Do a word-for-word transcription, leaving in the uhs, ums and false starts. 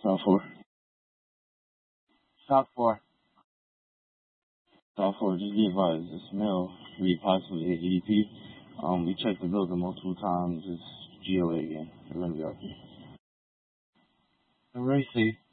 South four. South four. South four, just be advised, this male could be possibly a E D P. Um, we checked the building multiple times. It's G O A again. We're gonna be out here. I'm ready to see.